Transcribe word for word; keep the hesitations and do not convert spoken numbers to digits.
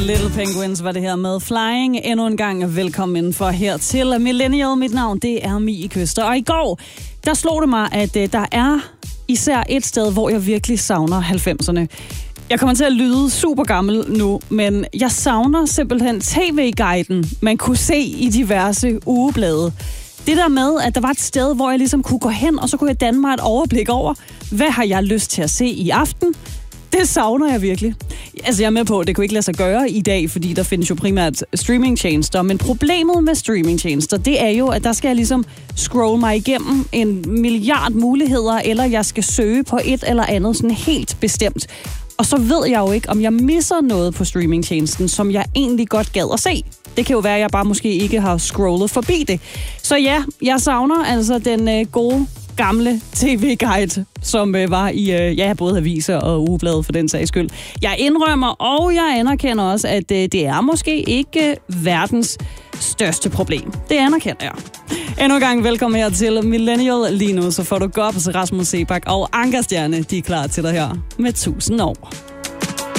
Little Penguins var det her med Flying. Endnu en gang velkommen for her til Millennial. Mit navn, det er Mie Køster. Og i går, der slog det mig, at uh, der er især et sted, hvor jeg virkelig savner halvfemserne. Jeg kommer til at lyde super gammel nu, men jeg savner simpelthen tv-guiden, man kunne se i diverse ugeblade. Det der med, at der var et sted, hvor jeg ligesom kunne gå hen, og så kunne jeg danne mig et overblik over, hvad har jeg lyst til at se i aften? Det savner jeg virkelig. Altså jeg er med på, at det kunne ikke lade sig gøre i dag, fordi der findes jo primært streamingtjenester. Men problemet med streamingtjenester, det er jo, at der skal jeg ligesom scrolle mig igennem en milliard muligheder, eller jeg skal søge på et eller andet sådan helt bestemt. Og så ved jeg jo ikke, om jeg misser noget på streamingtjenesten, som jeg egentlig godt gad at se. Det kan jo være, at jeg bare måske ikke har scrollet forbi det. Så ja, jeg savner altså den øh, gode gamle tv-guide, som øh, var i øh, ja, både aviser og ugeblade for den sags skyld. Jeg indrømmer, og jeg anerkender også, at øh, det er måske ikke øh, verdens største problem. Det anerkender jeg. Endnu en gang velkommen her til Millennial. Lige nu så får du Gobbs, Rasmus Sebak og Ankerstjerne. De er klar til dig her med tusind år.